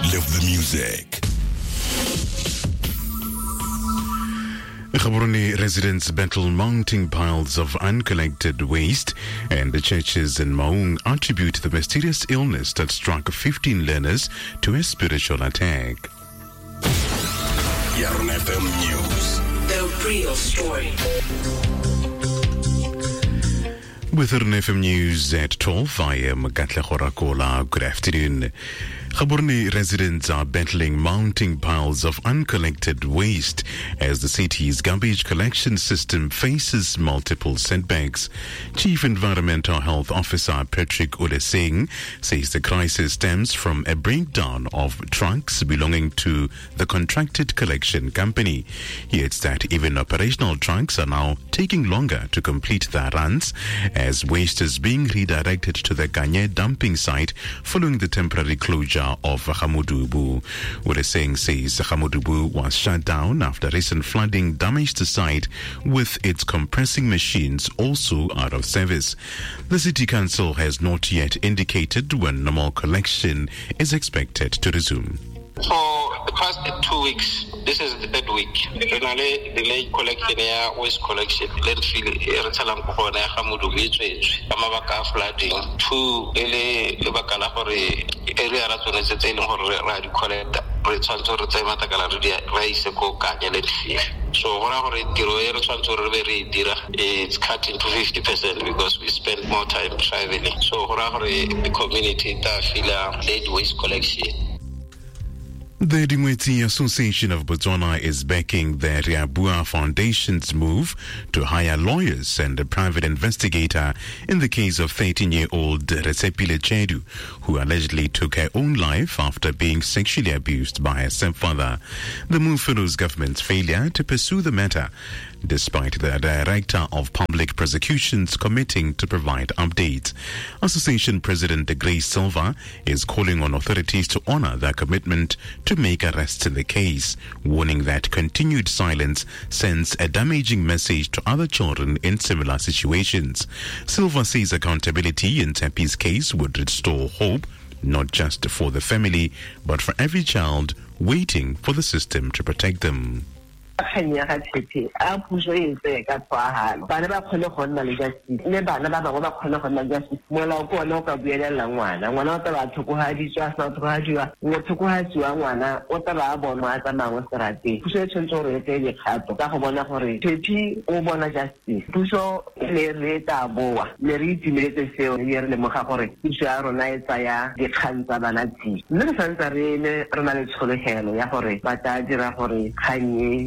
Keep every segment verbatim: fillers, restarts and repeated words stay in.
Live the music. Gaborone residents battle mounting piles of uncollected waste, and the churches in Maung attribute the mysterious illness that struck fifteen learners to a spiritual attack. Yarn F M News. The real story. With Yarn F M News at twelve, I am Gatle Horakola. Good afternoon. Gaborone residents are battling mounting piles of uncollected waste as the city's garbage collection system faces multiple setbacks. Chief Environmental Health Officer Patrick Ulesing says the crisis stems from a breakdown of trucks belonging to the contracted collection company. He adds that even operational trucks are now taking longer to complete their runs as waste is being redirected to the Kanye dumping site following the temporary closure of Khamudubu. Ulesing says Khamudubu was shut down after recent flooding damaged the site, with its compressing machines also out of service. The City Council has not yet indicated when normal collection is expected to resume. For the past two weeks, this is the third week. Renale delay collection ya waste collection. Landfill retsalang go bona ya Khamudu itswetswe. Ka mabaka flooding. Two ele lebaka la gore area ra tsone tse ile gore ra di collect. Re tshwantse re tsaya matakala re di raise go Kanye landfill. So gona gore tiro e re tshwantse re be re dira, it's cut into fifty percent because we spend more time traveling. So gona gore the community ta feel late waste collection. The Dimweti Association of Botswana is backing the Riabua Foundation's move to hire lawyers and a private investigator in the case of thirteen-year-old Resepile Chedu, who allegedly took her own life after being sexually abused by her stepfather. The move follows government's failure to pursue the matter, despite the Director of Public Prosecutions committing to provide updates. Association President Grace Silva is calling on authorities to honor their commitment to make arrests in the case, warning that continued silence sends a damaging message to other children in similar situations. Silva says accountability in Tepi's case would restore hope, not just for the family, but for every child waiting for the system to protect them. Kanya ga tshetse a puso e tse ka tswahalo bana ba khone go nna le justice ne bana ba bangwe ba khone go nna justice mola o kona o ka buelela ngwana ngwana o tla ba thokohaditswa sa thokohadiwa o thokohadiwa ngwana o tla ba bonwa a tsamangwe serate puso e tshwantse gore e tse le kgato ka go bona gore Thepi o bona justice puso le re ta boa le re itimeletse seo le re le moga gore puso ya rona e tsaya dikgang tsa bana tsi mme re santse re ne re na le tshologelo ya gore ba tla dira gore Kanye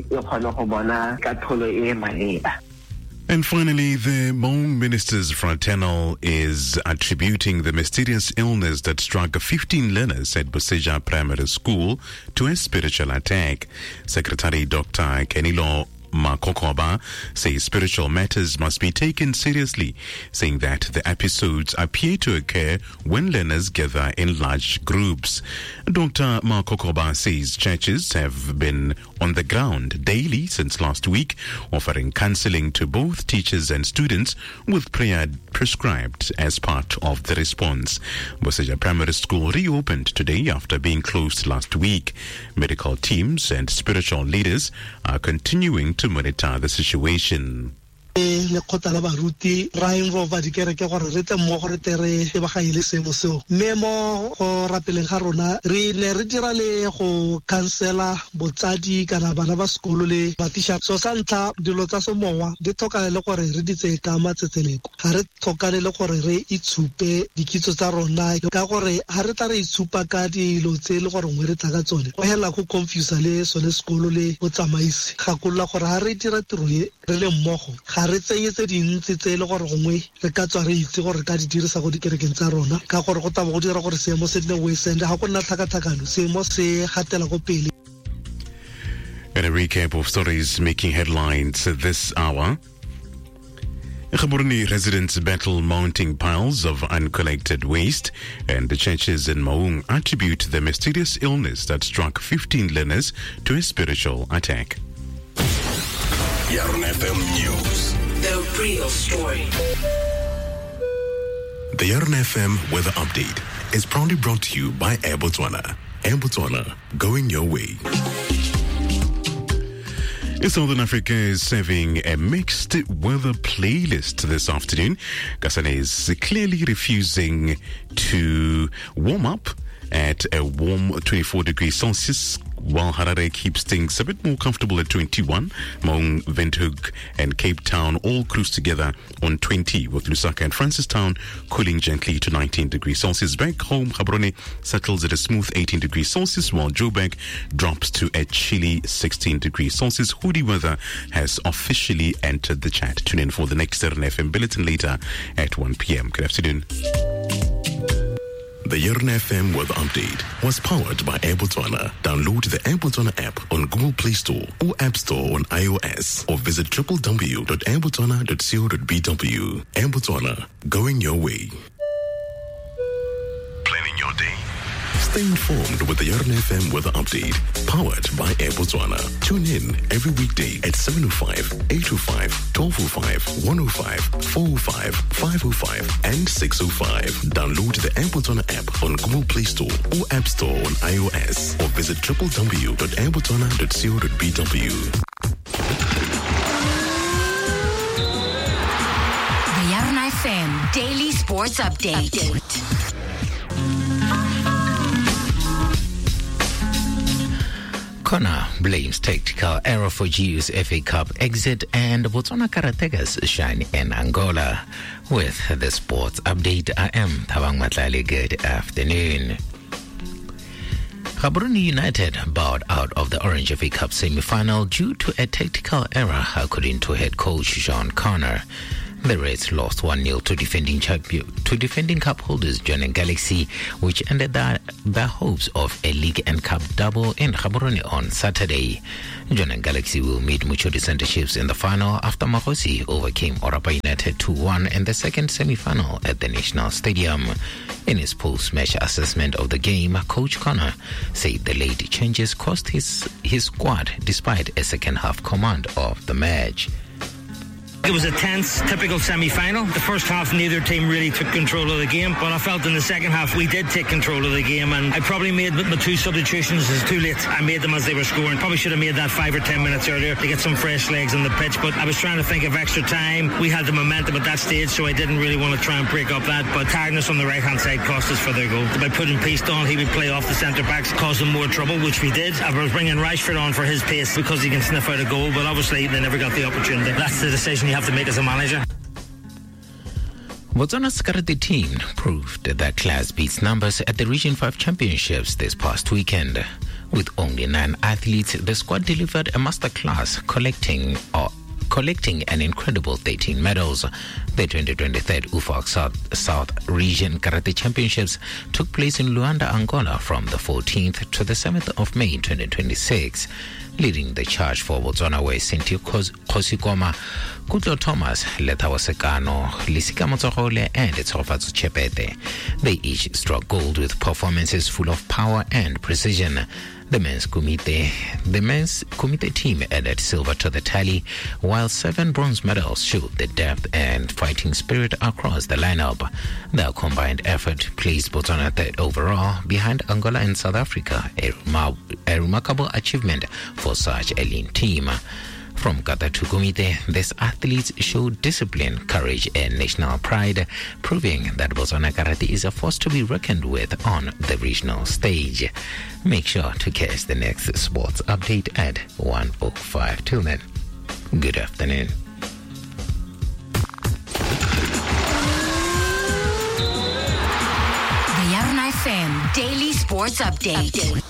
And finally, the Maung Ministers Fraternal is attributing the mysterious illness that struck fifteen learners at Boseja Primary School to a spiritual attack. Secretary Doctor Kenilo Makokoba says spiritual matters must be taken seriously, saying that the episodes appear to occur when learners gather in large groups. Doctor Makokoba says churches have been on the ground daily since last week, offering counseling to both teachers and students, with prayer prescribed as part of the response. Boseja Primary School reopened today after being closed last week. Medical teams and spiritual leaders are continuing to monitor the situation. le khota la baruti ra involve di kereke gore re tle mo gore tere e ba gaile semo seo memo go rapeleng ga rona re ne re dira le go cancela botsadi kana bana ba sekolo le batisha so santla dilo tsa semowa di tlhokana le gore re ditse ka matsetseleko ga re tlhokane le gore re itshupe dikitso tsa rona ka gore ha re tla re itshupa ka dilo tse le gore ngwe re tla ka tsone go hela go confuse le sone sekolo le botsamaisi ga kulla gore ha re dira tiro e re le mmogo re tseyetse dintsi tse le gore gongwe re ka tswa re itse gore ka di dirisa go dikerekeng tsa rona ka gore go taba go dira gore seemo se nne we send ga go nna tlhakatlhakano seemo se gatela go pele. And a recap of stories making headlines this hour. Gaborone residents battle mounting piles of uncollected waste, and the churches in Maung attribute the mysterious illness that struck fifteen learners to a spiritual attack. Yarn F M News. The real story. The Yarn F M Weather Update is proudly brought to you by Air Botswana. Botswana, going your way. Southern Africa is serving a mixed weather playlist this afternoon. Kasane is clearly refusing to warm up at a warm twenty-four degrees Celsius, while Harare keeps things a bit more comfortable at twenty-one. Maun, Windhoek and Cape Town all cruise together on twenty, with Lusaka and Francistown cooling gently to nineteen degrees Celsius. Back home, Gaborone settles at a smooth eighteen degrees Celsius, while Joburg drops to a chilly sixteen degrees Celsius. Hoodie weather has officially entered the chat. Tune in for the next R N F M Bulletin later at one p.m. Good afternoon. The R N F M Weather Update was powered by Air Botswana. Download the Air Botswana app on Google Play Store or App Store on iOS, or visit w w w dot air botswana dot co dot b w. Air Botswana, going your way. Planning your day? Stay informed with the R N F M Weather Update, powered by Air Botswana. Tune in every weekday at seven oh five, eight oh five, twelve oh five, one oh five, four oh five, five oh five, and six oh five. Download the Air Botswana app on Google Play Store or App Store on iOS, or visit w w w dot air botswana dot co dot b w. The R N F M Daily Sports Update. Update. Connor blames tactical error for G U's F A Cup exit, and Botswana Karatekas shine in Angola. With the sports update, I am Thabang Matlali. Good afternoon. Gaborone United bowed out of the Orange F A Cup semi-final due to a tactical error, according to head coach Sean Connor. The Reds lost one nil to defending champion, to defending cup holders Jwaneng Galaxy, which ended their, their hopes of a league and cup double in Gaborone on Saturday. Jwaneng Galaxy will meet Muchodi Center Chiefs in the final after Mahosi overcame Orapa United two one in the second semi-final at the National Stadium. In his post-match assessment of the game, Coach Connor said the late changes cost his, his squad despite a second-half command of the match. It was a tense, typical semi-final. The first half, neither team really took control of the game, but I felt in the second half we did take control of the game, and I probably made my two substitutions as too late. I made them as they were scoring. Probably should have made that five or ten minutes earlier to get some fresh legs on the pitch, but I was trying to think of extra time. We had the momentum at that stage, so I didn't really want to try and break up that, but tiredness on the right-hand side cost us for their goal. By putting Peace on, he would play off the centre-backs, cause them more trouble, which we did. I was bringing Rashford on for his pace because he can sniff out a goal, but obviously they never got the opportunity. That's the decision you have to make as a manager. Botswana's karate team proved that class beats numbers at the Region five Championships this past weekend. With only nine athletes, the squad delivered a masterclass, collecting or collecting an incredible thirteen medals. The twenty twenty-three U F O C South, South Region Karate Championships took place in Luanda, Angola from the fourteenth to the seventh of May twenty twenty-six. Leading the charge for Botswana were Sentio Kosikoma, Kutlo Thomas, Letawa Sekano, Lisika Motsogole, and Tsofatso Chepete. They each struck gold with performances full of power and precision. The men's committee, the men's committee team added silver to the tally, while seven bronze medals showed the depth and fighting spirit across the lineup. Their combined effort placed Botswana third overall, behind Angola and South Africa, a, remar- a remarkable achievement for such a lean team. From Qatar to Kumite, these athletes showed discipline, courage, and national pride, proving that Botswana Karate is a force to be reckoned with on the regional stage. Make sure to catch the next sports update at one oh five. Till then, good afternoon. The R N F M Daily Sports Update. Update.